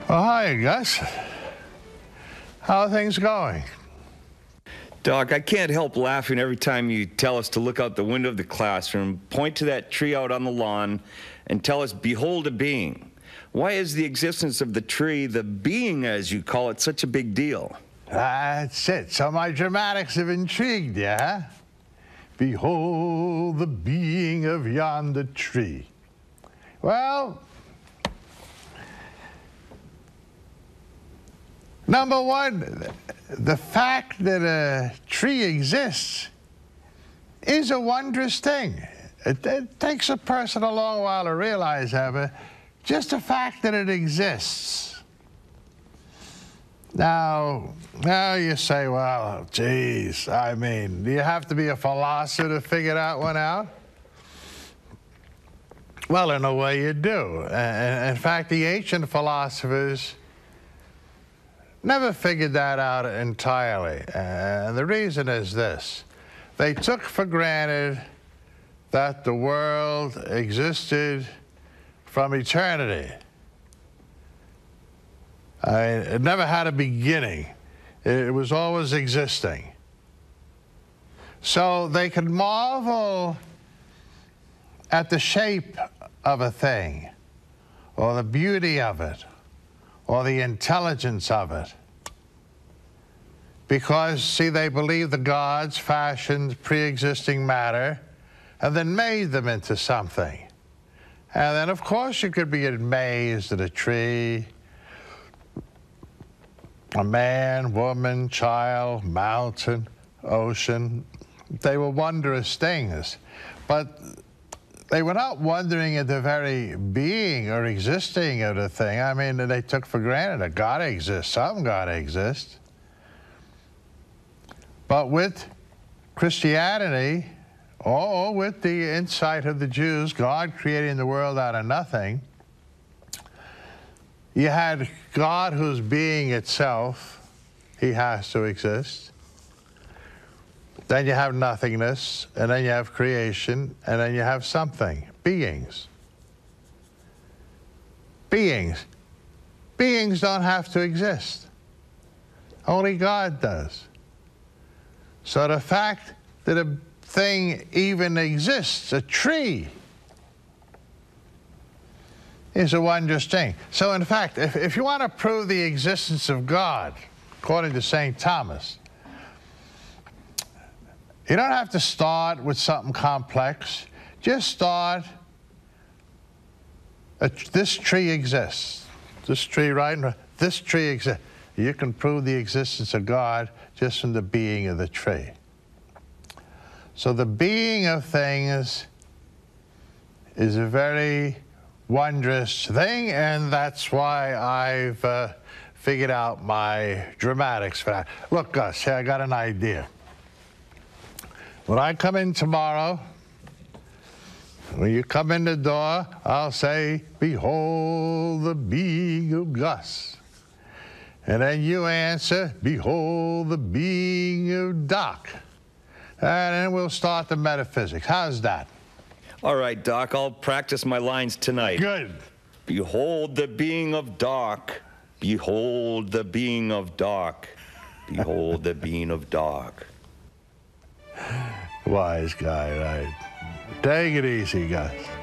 Oh, hi, Gus. How are things going? Doc, I can't help laughing every time you tell us to look out the window of the classroom, point to that tree out on the lawn, and tell us, behold a being. Why is the existence of the tree, the being as you call it, such a big deal? That's it. So my dramatics have intrigued you, huh? Behold the being of yonder tree. Well, number one, the fact that a tree exists is a wondrous thing. It takes a person a long while to realize that, but just the fact that it exists. Now you say, well, geez, I mean, do you have to be a philosopher to figure that one out? Well, in a way you do. In fact, the ancient philosophers never figured that out entirely. And the reason is this. They took for granted that the world existed from eternity. It never had a beginning. It was always existing. So they could marvel at the shape of a thing, or the beauty of it, or the intelligence of it. Because, see, they believed the gods fashioned pre-existing matter and then made them into something. And then, of course, you could be amazed at a tree, a man, woman, child, mountain, ocean. They were wondrous things. But they were not wondering at the very being or existing of the thing. I mean, they took for granted that God exists, some God exists. But with Christianity, or with the insight of the Jews, God creating the world out of nothing, you had God who's being itself. He has to exist. Then you have nothingness, and then you have creation, and then you have something, beings. Beings. Beings don't have to exist. Only God does. So the fact that a thing even exists, a tree, is a wondrous thing. So in fact, if you want to prove the existence of God, according to St. Thomas, you don't have to start with something complex. Just start, this tree exists. This tree, right? This tree exists. You can prove the existence of God just from the being of the tree. So the being of things is a very wondrous thing, and that's why I've figured out my dramatics for that. Look, Gus, I got an idea. When I come in tomorrow, when you come in the door, I'll say, behold the being of Gus. And then you answer, behold the being of Doc. And then we'll start the metaphysics. How's that? All right, Doc, I'll practice my lines tonight. Good. Behold the being of Doc. Behold the being of Doc. Behold the being of Doc. Wise guy, right? Take it easy, Gus.